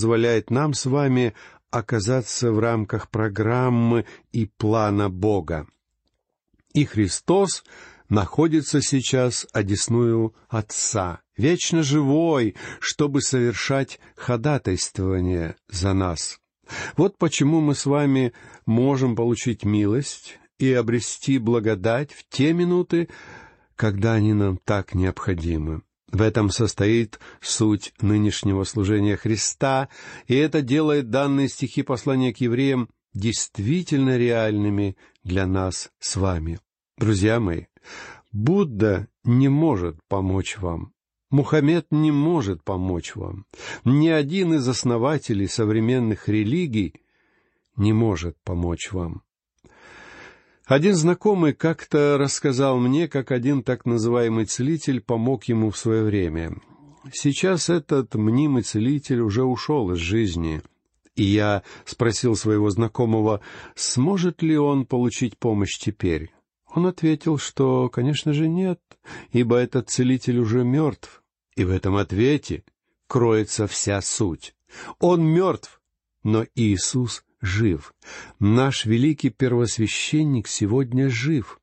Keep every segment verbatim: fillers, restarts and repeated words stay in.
позволяет нам с вами оказаться в рамках программы и плана Бога. И Христос находится сейчас одесную Отца, вечно живой, чтобы совершать ходатайствование за нас. Вот почему мы с вами можем получить милость и обрести благодать в те минуты, когда они нам так необходимы. В этом состоит суть нынешнего служения Христа, и это делает данные стихи послания к евреям действительно реальными для нас с вами. Друзья мои, Будда не может помочь вам. Мухаммед не может помочь вам. Ни один из основателей современных религий не может помочь вам. Один знакомый как-то рассказал мне, как один так называемый целитель помог ему в свое время. Сейчас этот мнимый целитель уже ушел из жизни, и я спросил своего знакомого, сможет ли он получить помощь теперь. Он ответил, что, конечно же, нет, ибо этот целитель уже мертв, и в этом ответе кроется вся суть. Он мертв, но Иисус жив. Наш великий первосвященник сегодня жив.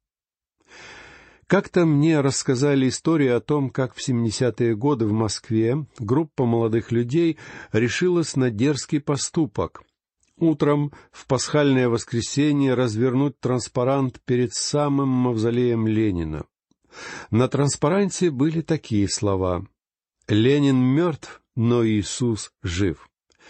Как-то мне рассказали историю о том, как в семидесятые годы в Москве группа молодых людей решилась на дерзкий поступок. Утром в пасхальное воскресенье развернуть транспарант перед самым мавзолеем Ленина. На транспаранте были такие слова: «Ленин мертв, но Иисус жив».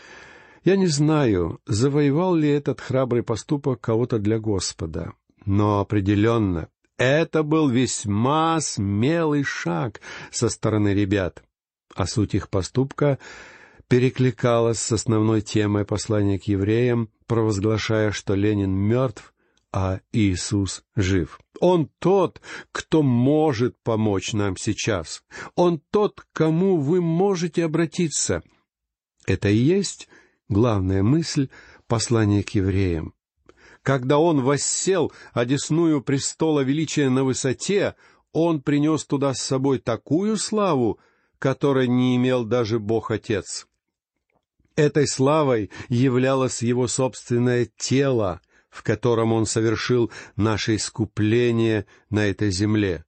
Я не знаю, завоевал ли этот храбрый поступок кого-то для Господа, но определенно это был весьма смелый шаг со стороны ребят, а суть их поступка перекликалась с основной темой послания к евреям, провозглашая, что Ленин мертв, а Иисус жив. Он тот, кто может помочь нам сейчас. Он тот, к кому вы можете обратиться. Это и есть главная мысль послания к евреям. Когда он воссел одесную престола величия на высоте, он принес туда с собой такую славу, которой не имел даже Бог-Отец. Этой славой являлось его собственное тело, в котором он совершил наше искупление на этой земле.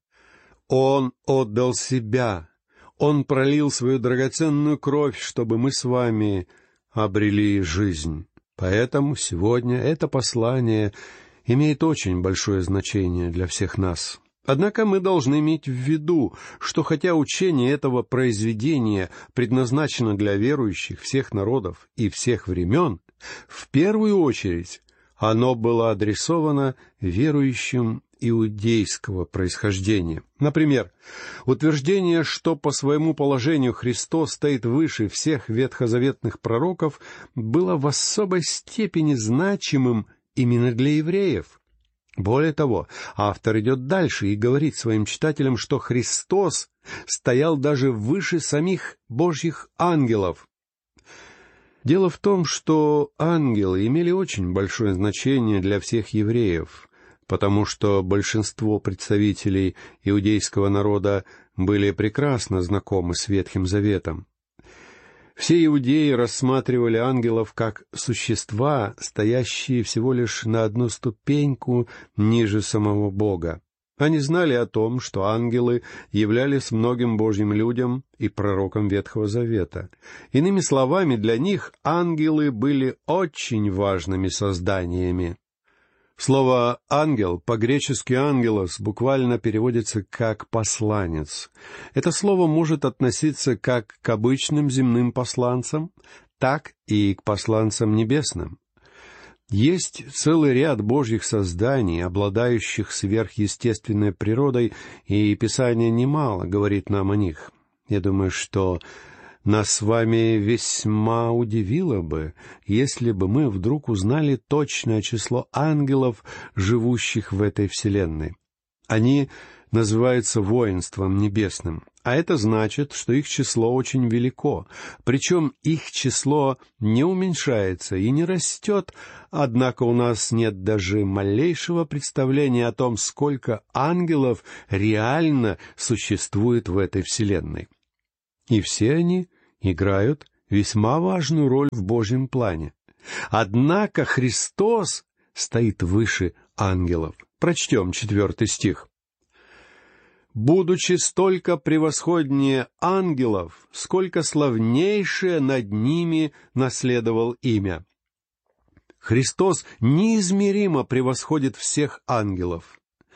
Он отдал себя, он пролил свою драгоценную кровь, чтобы мы с вами обрели жизнь. Поэтому сегодня это послание имеет очень большое значение для всех нас. Однако мы должны иметь в виду, что хотя учение этого произведения предназначено для верующих всех народов и всех времен, в первую очередь оно было адресовано верующим иудейского происхождения. Например, утверждение, что по своему положению Христос стоит выше всех ветхозаветных пророков, было в особой степени значимым именно для евреев. Более того, автор идет дальше и говорит своим читателям, что Христос стоял даже выше самих Божьих ангелов. Дело в том, что ангелы имели очень большое значение для всех евреев, потому что большинство представителей иудейского народа были прекрасно знакомы с Ветхим Заветом. Все иудеи рассматривали ангелов как существа, стоящие всего лишь на одну ступеньку ниже самого Бога. Они знали о том, что ангелы являлись многим Божьим людям и пророкам Ветхого Завета. Иными словами, для них ангелы были очень важными созданиями. Слово «ангел» по-гречески «ангелос» буквально переводится как «посланец». Это слово может относиться как к обычным земным посланцам, так и к посланцам небесным. Есть целый ряд Божьих созданий, обладающих сверхъестественной природой, и Писание немало говорит нам о них. Я думаю, что нас с вами весьма удивило бы, если бы мы вдруг узнали точное число ангелов, живущих в этой вселенной. Они называются воинством небесным, а это значит, что их число очень велико, причем их число не уменьшается и не растет, однако у нас нет даже малейшего представления о том, сколько ангелов реально существует в этой вселенной. И все они играют весьма важную роль в Божьем плане. Однако Христос стоит выше ангелов. Прочтем четвертый стих. «Будучи столько превосходнее ангелов, сколько славнейшее над ними наследовал имя». Христос неизмеримо превосходит всех ангелов.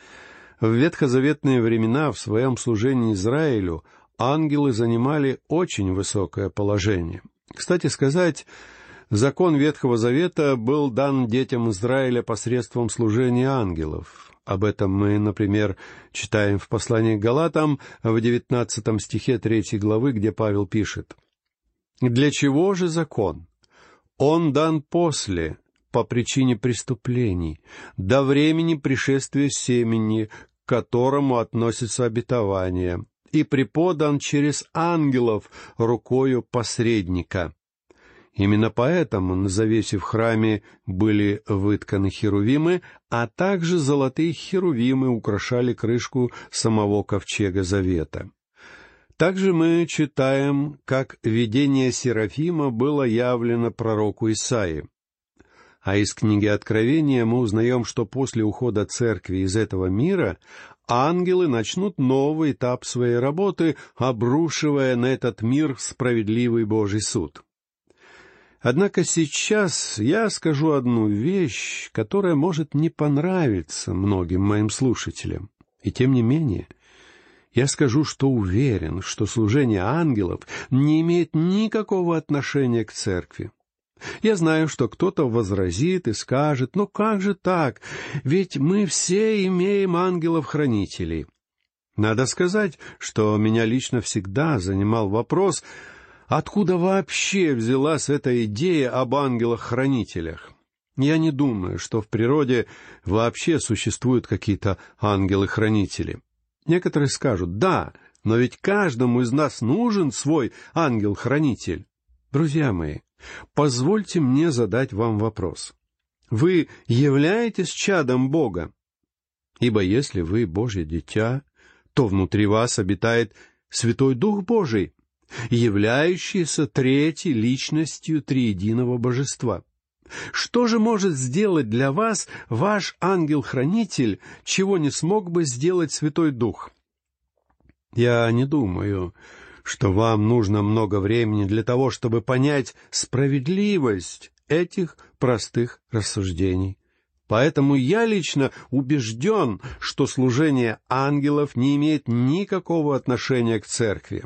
В ветхозаветные времена в своем служении Израилю ангелы занимали очень высокое положение. Кстати сказать, закон Ветхого Завета был дан детям Израиля посредством служения ангелов. Об этом мы, например, читаем в послании к Галатам в девятнадцатом стихе третьей главы, где Павел пишет: «Для чего же закон? Он дан после, по причине преступлений, до времени пришествия семени, к которому относится обетование, и преподан через ангелов рукою посредника». Именно поэтому на завесе в храме были вытканы херувимы, а также золотые херувимы украшали крышку самого ковчега завета. Также мы читаем, как видение Серафима было явлено пророку Исаии. А из книги Откровения мы узнаем, что после ухода церкви из этого мира ангелы начнут новый этап своей работы, обрушивая на этот мир справедливый Божий суд. Однако сейчас я скажу одну вещь, которая может не понравиться многим моим слушателям. И тем не менее, я скажу, что уверен, что служение ангелов не имеет никакого отношения к церкви. Я знаю, что кто-то возразит и скажет: «Ну как же так? Ведь мы все имеем ангелов-хранителей». Надо сказать, что меня лично всегда занимал вопрос, откуда вообще взялась эта идея об ангелах-хранителях. Я не думаю, что в природе вообще существуют какие-то ангелы-хранители. Некоторые скажут: «Да, но ведь каждому из нас нужен свой ангел-хранитель». Друзья мои, позвольте мне задать вам вопрос. Вы являетесь чадом Бога? Ибо если вы Божье дитя, то внутри вас обитает Святой Дух Божий, являющийся третьей личностью триединого Божества. Что же может сделать для вас ваш ангел-хранитель, чего не смог бы сделать Святой Дух? Я не думаю, что вам нужно много времени для того, чтобы понять справедливость этих простых рассуждений. Поэтому я лично убежден, что служение ангелов не имеет никакого отношения к церкви.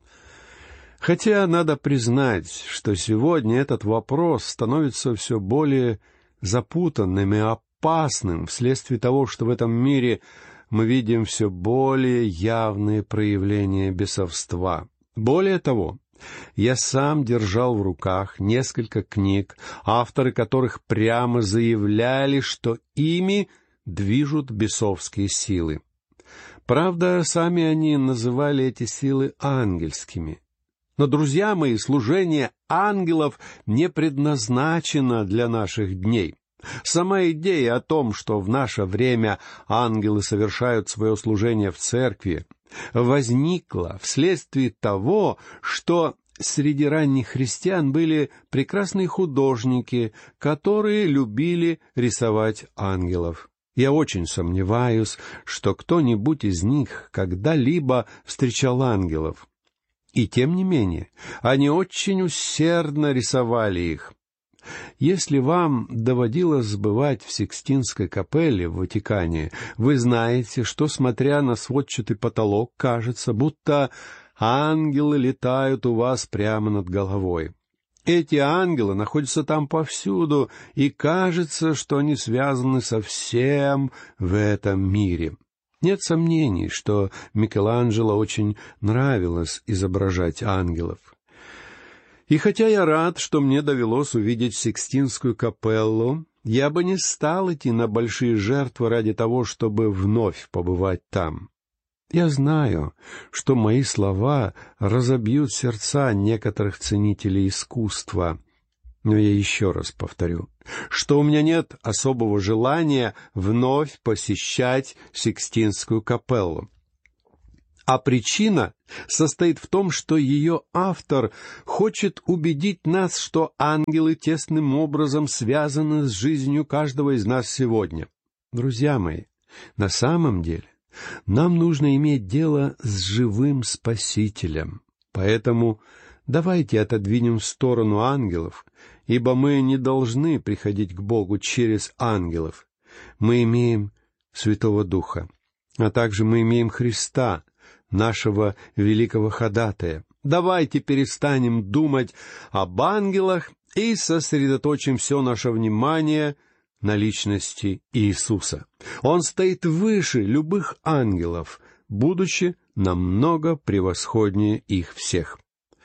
Хотя надо признать, что сегодня этот вопрос становится все более запутанным и опасным вследствие того, что в этом мире мы видим все более явные проявления бесовства. Более того, я сам держал в руках несколько книг, авторы которых прямо заявляли, что ими движут бесовские силы. Правда, сами они называли эти силы ангельскими. Но, друзья мои, служение ангелов не предназначено для наших дней. Сама идея о том, что в наше время ангелы совершают свое служение в церкви, возникла вследствие того, что среди ранних христиан были прекрасные художники, которые любили рисовать ангелов. Я очень сомневаюсь, что кто-нибудь из них когда-либо встречал ангелов. И тем не менее, они очень усердно рисовали их. Если вам доводилось бывать в Сикстинской капелле в Ватикане, вы знаете, что, смотря на сводчатый потолок, кажется, будто ангелы летают у вас прямо над головой. Эти ангелы находятся там повсюду, и кажется, что они связаны со всем в этом мире. Нет сомнений, что Микеланджело очень нравилось изображать ангелов. И хотя я рад, что мне довелось увидеть Сикстинскую капеллу, я бы не стал идти на большие жертвы ради того, чтобы вновь побывать там. Я знаю, что мои слова разобьют сердца некоторых ценителей искусства, но я еще раз повторю, что у меня нет особого желания вновь посещать Сикстинскую капеллу. А причина состоит в том, что ее автор хочет убедить нас, что ангелы тесным образом связаны с жизнью каждого из нас сегодня. Друзья мои, на самом деле нам нужно иметь дело с живым Спасителем. Поэтому давайте отодвинем в сторону ангелов, ибо мы не должны приходить к Богу через ангелов. Мы имеем Святого Духа, а также мы имеем Христа, нашего великого ходатая. Давайте перестанем думать об ангелах и сосредоточим все наше внимание на личности Иисуса. Он стоит выше любых ангелов, будучи намного превосходнее их всех.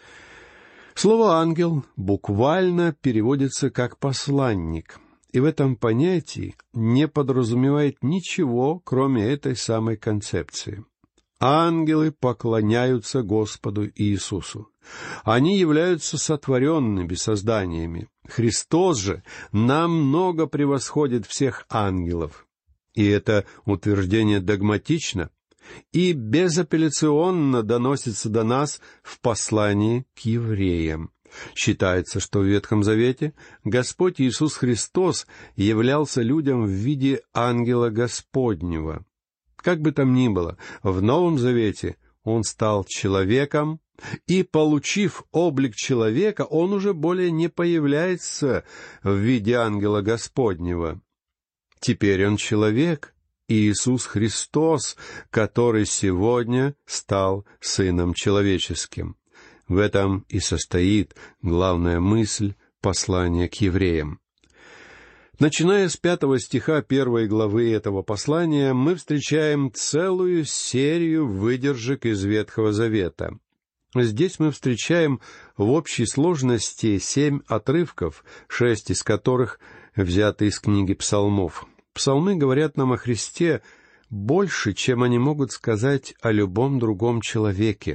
Слово «ангел» буквально переводится как «посланник», и в этом понятии не подразумевает ничего, кроме этой самой концепции. Ангелы поклоняются Господу Иисусу. Они являются сотворенными созданиями. Христос же намного превосходит всех ангелов. И это утверждение догматично и безапелляционно доносится до нас в послании к евреям. Считается, что в Ветхом Завете Господь Иисус Христос являлся людям в виде ангела Господнего. Как бы там ни было, в Новом Завете Он стал человеком, и, получив облик человека, Он уже более не появляется в виде ангела Господнего. Теперь Он человек, Иисус Христос, который сегодня стал Сыном Человеческим. В этом и состоит главная мысль послания к евреям. Начиная с пятого стиха первой главы этого послания, мы встречаем целую серию выдержек из Ветхого Завета. Здесь мы встречаем в общей сложности семь отрывков, шесть из которых взяты из книги Псалмов. Псалмы говорят нам о Христе больше, чем они могут сказать о любом другом человеке.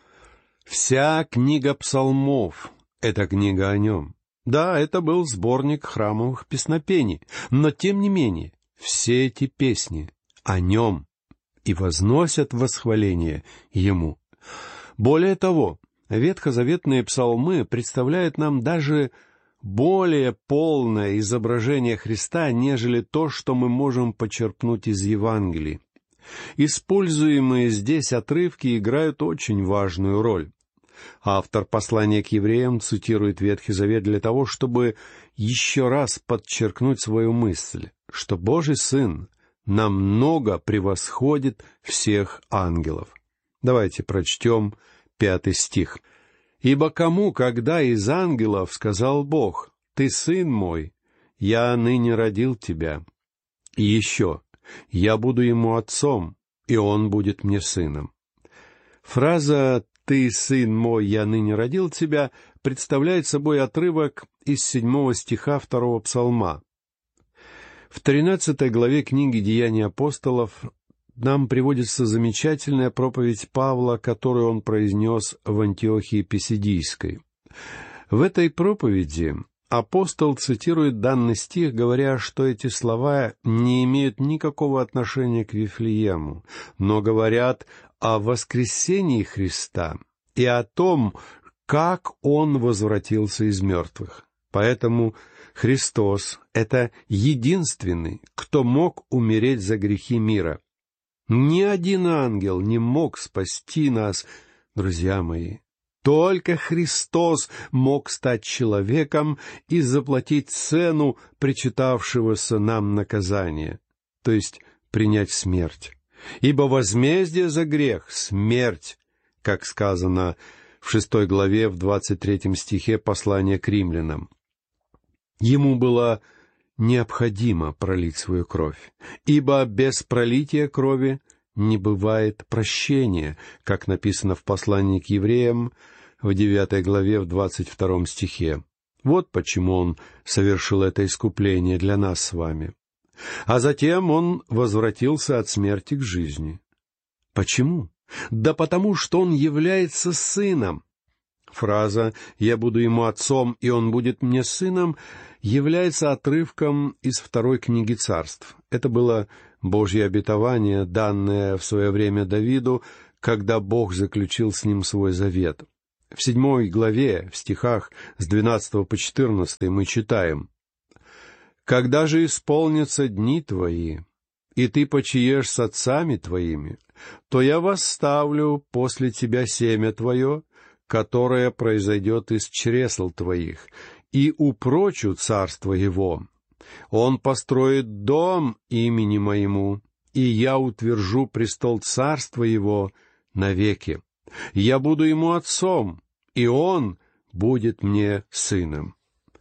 Вся книга Псалмов — это книга о Нем. Да, это был сборник храмовых песнопений, но, тем не менее, все эти песни о Нем и возносят восхваление Ему. Более того, ветхозаветные псалмы представляют нам даже более полное изображение Христа, нежели то, что мы можем почерпнуть из Евангелий. Используемые здесь отрывки играют очень важную роль. Автор послания к евреям цитирует Ветхий Завет для того, чтобы еще раз подчеркнуть свою мысль, что Божий Сын намного превосходит всех ангелов. Давайте прочтем пятый стих. «Ибо кому, когда из ангелов сказал Бог: „Ты сын мой, я ныне родил тебя“, и еще: „Я буду ему отцом, и он будет мне сыном“». Фраза «Ты, сын мой, я ныне родил тебя» представляет собой отрывок из седьмого стиха второго псалма. В тринадцатой главе книги «Деяния апостолов» нам приводится замечательная проповедь Павла, которую он произнес в Антиохии Писидийской. В этой проповеди апостол цитирует данный стих, говоря, что эти слова не имеют никакого отношения к Вифлеему, но говорят о воскресении Христа и о том, как Он возвратился из мертвых. Поэтому Христос — это единственный, кто мог умереть за грехи мира. Ни один ангел не мог спасти нас, друзья мои. Только Христос мог стать человеком и заплатить цену причитавшегося нам наказания, то есть принять смерть. Ибо возмездие за грех — смерть, как сказано в шестой главе, в двадцать третьем стихе послания к римлянам. Ему было необходимо пролить свою кровь, ибо без пролития крови не бывает прощения, как написано в послании к евреям в девятой главе, в двадцать втором стихе. Вот почему Он совершил это искупление для нас с вами. А затем Он возвратился от смерти к жизни. Почему? Да потому, что Он является Сыном. Фраза «Я буду ему отцом, и он будет мне сыном» является отрывком из второй книги Царств. Это было Божье обетование, данное в свое время Давиду, когда Бог заключил с ним свой завет. В седьмой главе, в стихах с двенадцатого по четырнадцатый мы читаем: «Когда же исполнятся дни твои, и ты почиешь с отцами твоими, то я восставлю после тебя семя твое, которое произойдет из чресл твоих, и упрочу царство его. Он построит дом имени моему, и я утвержу престол царства его навеки. Я буду ему отцом, и он будет мне сыном».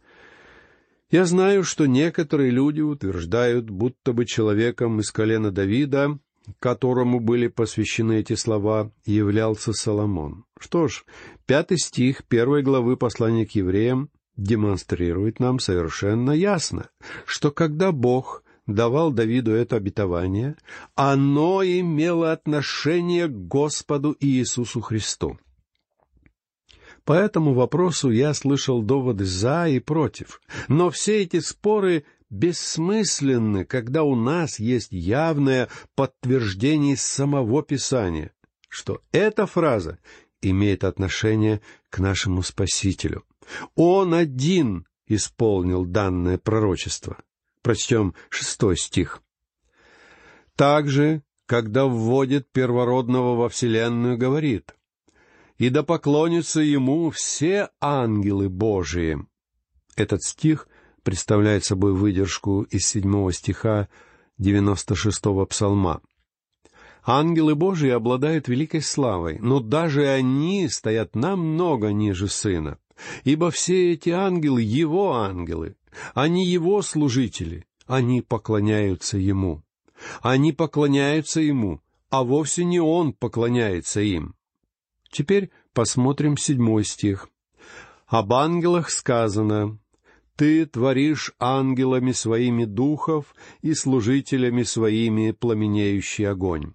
Я знаю, что некоторые люди утверждают, будто бы человеком из колена Давида, которому были посвящены эти слова, являлся Соломон. Что ж, пятый стих первой главы послания к евреям демонстрирует нам совершенно ясно, что когда Бог давал Давиду это обетование, оно имело отношение к Господу Иисусу Христу. По этому вопросу я слышал доводы «за» и «против», но все эти споры бессмысленны, когда у нас есть явное подтверждение из самого Писания, что эта фраза имеет отношение к нашему Спасителю. Он один исполнил данное пророчество. Прочтем шестой стих. «Также, когда вводит первородного во вселенную, говорит: и да поклонятся ему все ангелы Божии». Этот стих представляет собой выдержку из седьмого стиха девяносто шестого псалма. Ангелы Божии обладают великой славой, но даже они стоят намного ниже Сына, ибо все эти ангелы — Его ангелы, они Его служители, они поклоняются Ему. Они поклоняются Ему, а вовсе не Он поклоняется им. Теперь посмотрим седьмой стих. «Об ангелах сказано: Ты творишь ангелами своими духов и служителями своими пламенеющий огонь».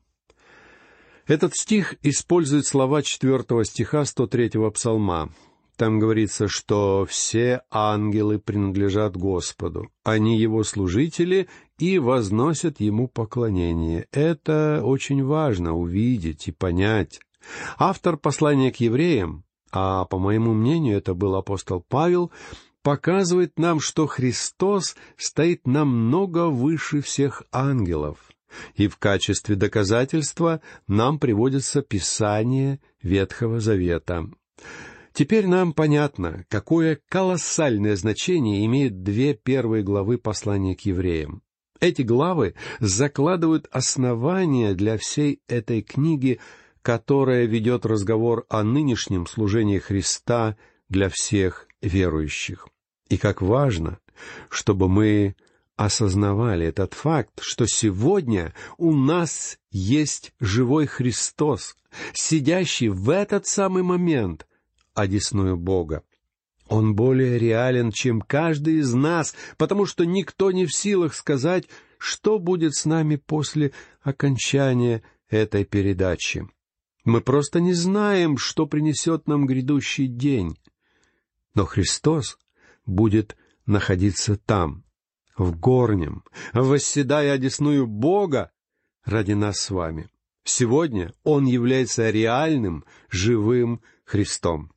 Этот стих использует слова четвертого стиха сто третьего псалма. Там говорится, что все ангелы принадлежат Господу, они Его служители и возносят Ему поклонение. Это очень важно увидеть и понять. Автор послания к евреям, а по моему мнению это был апостол Павел, показывает нам, что Христос стоит намного выше всех ангелов. И в качестве доказательства нам приводится Писание Ветхого Завета. Теперь нам понятно, какое колоссальное значение имеют две первые главы послания к евреям. Эти главы закладывают основания для всей этой книги, которая ведет разговор о нынешнем служении Христа для всех верующих. И как важно, чтобы мы осознавали этот факт, что сегодня у нас есть живой Христос, сидящий в этот самый момент одесную Бога. Он более реален, чем каждый из нас, потому что никто не в силах сказать, что будет с нами после окончания этой передачи. Мы просто не знаем, что принесет нам грядущий день. Но Христос будет находиться там, в горнем, восседая одесную Бога ради нас с вами. Сегодня Он является реальным, живым Христом.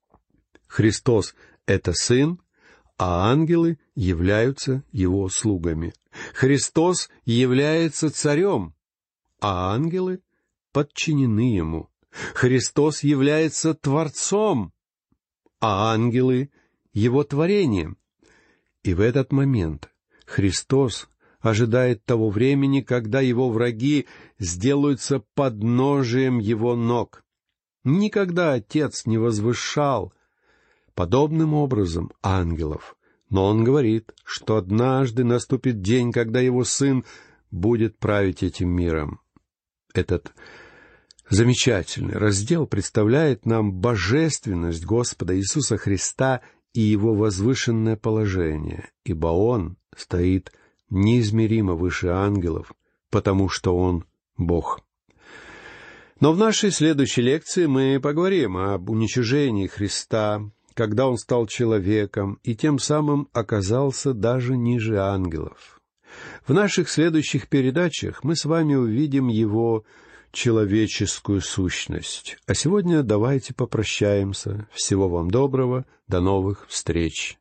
Христос — это Сын, а ангелы являются Его слугами. Христос является Царем, а ангелы подчинены Ему. Христос является Творцом, а ангелы — Его творением. И в этот момент Христос ожидает того времени, когда Его враги сделаются подножием Его ног. Никогда Отец не возвышал подобным образом ангелов, но Он говорит, что однажды наступит день, когда Его Сын будет править этим миром. Этот замечательный раздел представляет нам божественность Господа Иисуса Христа и Его возвышенное положение, ибо Он стоит неизмеримо выше ангелов, потому что Он Бог. Но в нашей следующей лекции мы поговорим об уничижении Христа, когда Он стал человеком и тем самым оказался даже ниже ангелов. В наших следующих передачах мы с вами увидим Его человеческую сущность. А сегодня давайте попрощаемся. Всего вам доброго, до новых встреч.